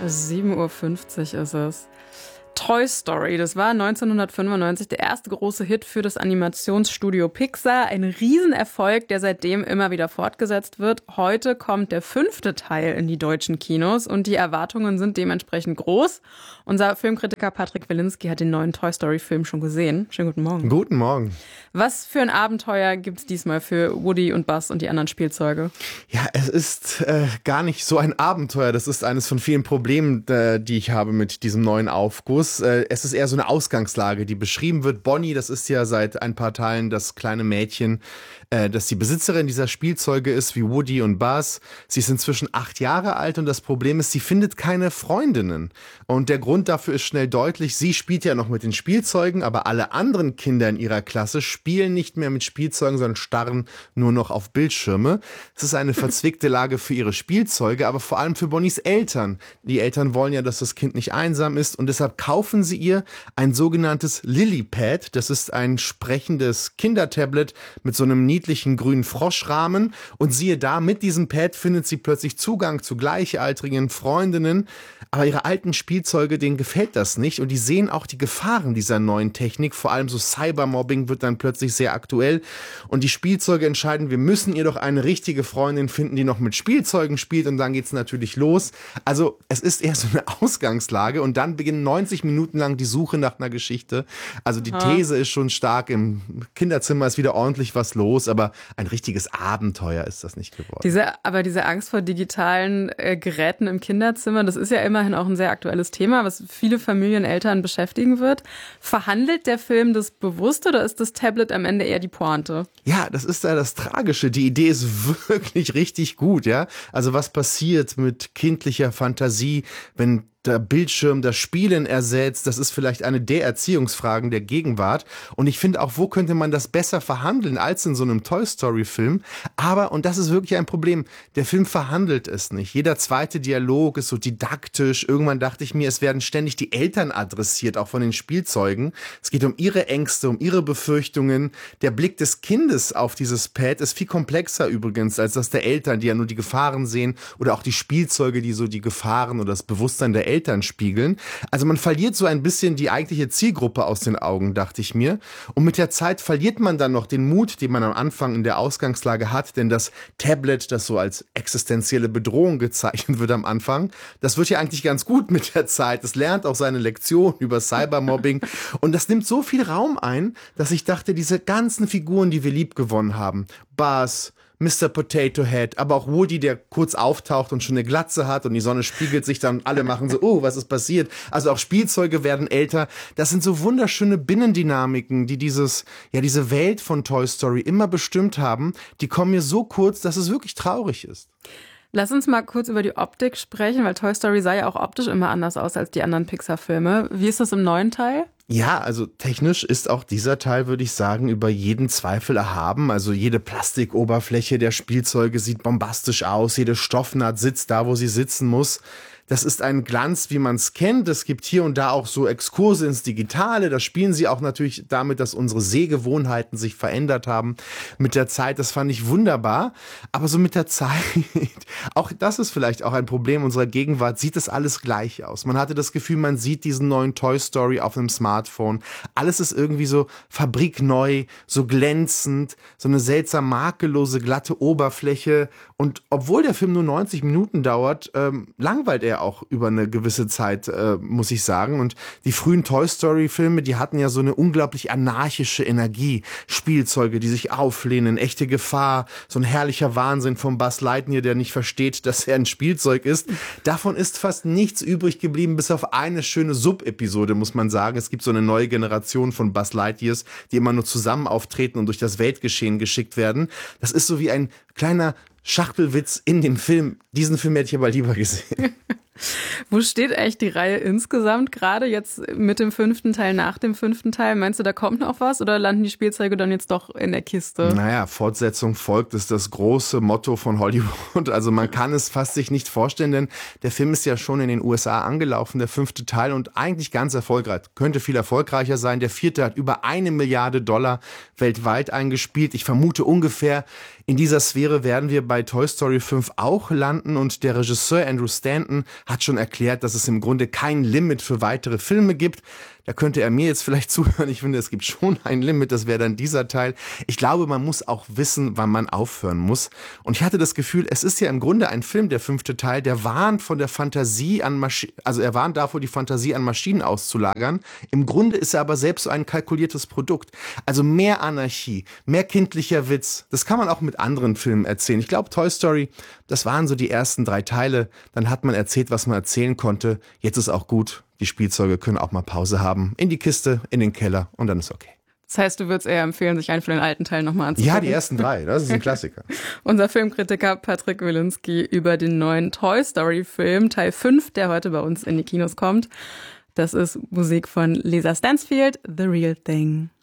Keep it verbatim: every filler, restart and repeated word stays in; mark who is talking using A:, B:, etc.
A: sieben Uhr fünfzig ist es. Toy Story, das war neunzehnhundertfünfundneunzig der erste große Hit für das Animationsstudio Pixar. Ein Riesenerfolg, der seitdem immer wieder fortgesetzt wird. Heute kommt der fünfte Teil in die deutschen Kinos und die Erwartungen sind dementsprechend groß. Unser Filmkritiker Patrick Wilinski hat den neuen Toy Story-Film schon gesehen. Schönen guten Morgen.
B: Guten Morgen.
A: Was für ein Abenteuer gibt's diesmal für Woody und Buzz und die anderen Spielzeuge?
B: Ja, es ist äh, gar nicht so ein Abenteuer. Das ist eines von vielen Problemen, äh, die ich habe mit diesem neuen Aufguss. Es ist eher so eine Ausgangslage, die beschrieben wird. Bonnie, das ist ja seit ein paar Teilen das kleine Mädchen, äh, das die Besitzerin dieser Spielzeuge ist, wie Woody und Buzz. Sie ist inzwischen acht Jahre alt und das Problem ist, sie findet keine Freundinnen. Und der Grund dafür ist schnell deutlich. Sie spielt ja noch mit den Spielzeugen, aber alle anderen Kinder in ihrer Klasse spielen nicht mehr mit Spielzeugen, sondern starren nur noch auf Bildschirme. Es ist eine verzwickte Lage für ihre Spielzeuge, aber vor allem für Bonnies Eltern. Die Eltern wollen ja, dass das Kind nicht einsam ist und deshalb kaufen sie ihr ein sogenanntes Lilypad. Das ist ein sprechendes Kindertablet mit so einem niedlichen grünen Froschrahmen. Und siehe da, mit diesem Pad findet sie plötzlich Zugang zu gleichaltrigen Freundinnen. Aber ihre alten Spielzeuge, denen gefällt das nicht. Und die sehen auch die Gefahren dieser neuen Technik. Vor allem so Cybermobbing wird dann plötzlich sehr aktuell. Und die Spielzeuge entscheiden, wir müssen ihr doch eine richtige Freundin finden, die noch mit Spielzeugen spielt. Und dann geht's natürlich los. Also es ist eher so eine Ausgangslage. Und dann beginnen neunzig Minuten lang die Suche nach einer Geschichte. Also die These ist schon stark, im Kinderzimmer ist wieder ordentlich was los, aber ein richtiges Abenteuer ist das nicht geworden.
A: Diese, aber diese Angst vor digitalen äh, Geräten im Kinderzimmer, das ist ja immerhin auch ein sehr aktuelles Thema, was viele Familieneltern beschäftigen wird. Verhandelt der Film das bewusst oder ist das Tablet am Ende eher die Pointe?
B: Ja, das ist da das Tragische. Die Idee ist wirklich richtig gut, ja. Also was passiert mit kindlicher Fantasie, wenn der Bildschirm das Spielen ersetzt, das ist vielleicht eine der Erziehungsfragen der Gegenwart. Und ich finde auch, wo könnte man das besser verhandeln als in so einem Toy-Story-Film? Aber, und das ist wirklich ein Problem, der Film verhandelt es nicht. Jeder zweite Dialog ist so didaktisch. Irgendwann dachte ich mir, es werden ständig die Eltern adressiert, auch von den Spielzeugen. Es geht um ihre Ängste, um ihre Befürchtungen. Der Blick des Kindes auf dieses Pad ist viel komplexer übrigens, als das der Eltern, die ja nur die Gefahren sehen, oder auch die Spielzeuge, die so die Gefahren oder das Bewusstsein der Eltern spiegeln. Also man verliert so ein bisschen die eigentliche Zielgruppe aus den Augen, dachte ich mir. Und mit der Zeit verliert man dann noch den Mut, den man am Anfang in der Ausgangslage hat, denn das Tablet, das so als existenzielle Bedrohung gezeichnet wird am Anfang, das wird ja eigentlich ganz gut mit der Zeit. Es lernt auch seine Lektion über Cybermobbing und das nimmt so viel Raum ein, dass ich dachte, diese ganzen Figuren, die wir lieb gewonnen haben, Buzz, Mister Potato Head, aber auch Woody, der kurz auftaucht und schon eine Glatze hat und die Sonne spiegelt sich dann und alle machen so, oh, was ist passiert? Also auch Spielzeuge werden älter. Das sind so wunderschöne Binnendynamiken, die dieses, ja, diese Welt von Toy Story immer bestimmt haben. Die kommen mir so kurz, dass es wirklich traurig ist.
A: Lass uns mal kurz über die Optik sprechen, weil Toy Story sah ja auch optisch immer anders aus als die anderen Pixar-Filme. Wie ist das im neuen Teil?
B: Ja, also technisch ist auch dieser Teil, würde ich sagen, über jeden Zweifel erhaben. Also jede Plastikoberfläche der Spielzeuge sieht bombastisch aus, jede Stoffnaht sitzt da, wo sie sitzen muss. Das ist ein Glanz, wie man es kennt. Es gibt hier und da auch so Exkurse ins Digitale. Da spielen sie auch natürlich damit, dass unsere Sehgewohnheiten sich verändert haben mit der Zeit. Das fand ich wunderbar. Aber so mit der Zeit, auch das ist vielleicht auch ein Problem unserer Gegenwart, sieht das alles gleich aus. Man hatte das Gefühl, man sieht diesen neuen Toy Story auf einem Smartphone. Alles ist irgendwie so fabrikneu, so glänzend, so eine seltsam makellose, glatte Oberfläche. Und obwohl der Film nur neunzig Minuten dauert, ähm, langweilt er auch über eine gewisse Zeit, äh, muss ich sagen. Und die frühen Toy-Story-Filme, die hatten ja so eine unglaublich anarchische Energie. Spielzeuge, die sich auflehnen, echte Gefahr, so ein herrlicher Wahnsinn von Buzz Lightyear, der nicht versteht, dass er ein Spielzeug ist. Davon ist fast nichts übrig geblieben, bis auf eine schöne Sub-Episode, muss man sagen. Es gibt so eine neue Generation von Buzz Lightyears, die immer nur zusammen auftreten und durch das Weltgeschehen geschickt werden. Das ist so wie ein kleiner Schachtelwitz in dem Film. Diesen Film hätte ich aber lieber gesehen.
A: Wo steht eigentlich die Reihe insgesamt gerade jetzt mit dem fünften Teil, nach dem fünften Teil? Meinst du, da kommt noch was oder landen die Spielzeuge dann jetzt doch in der Kiste?
B: Naja, Fortsetzung folgt, ist das große Motto von Hollywood. Also man kann es fast sich nicht vorstellen, denn der Film ist ja schon in den U S A angelaufen, der fünfte Teil, und eigentlich ganz erfolgreich. Könnte viel erfolgreicher sein. Der vierte hat über eine Milliarde Dollar weltweit eingespielt. Ich vermute ungefähr In dieser Sphäre werden wir bei Toy Story fünf auch landen und der Regisseur Andrew Stanton hat schon erklärt, dass es im Grunde kein Limit für weitere Filme gibt. Da könnte er mir jetzt vielleicht zuhören. Ich finde, es gibt schon ein Limit, das wäre dann dieser Teil. Ich glaube, man muss auch wissen, wann man aufhören muss. Und ich hatte das Gefühl, es ist ja im Grunde ein Film, der fünfte Teil, der warnt von der Fantasie an Maschinen, also er warnt davor, die Fantasie an Maschinen auszulagern. Im Grunde ist er aber selbst so ein kalkuliertes Produkt. Also mehr Anarchie, mehr kindlicher Witz. Das kann man auch mit anderen Filmen erzählen. Ich glaube, Toy Story, das waren so die ersten drei Teile. Dann hat man erzählt, was man erzählen konnte. Jetzt ist auch gut. Die Spielzeuge können auch mal Pause haben. In die Kiste, in den Keller und dann ist okay.
A: Das heißt, du würdest eher empfehlen, sich einen von den alten Teilen nochmal anzugucken?
B: Ja, die ersten drei. Das ist ein Klassiker.
A: Unser Filmkritiker Patrick Wilinski über den neuen Toy Story Film, Teil fünf, der heute bei uns in die Kinos kommt. Das ist Musik von Lisa Stansfield, The Real Thing.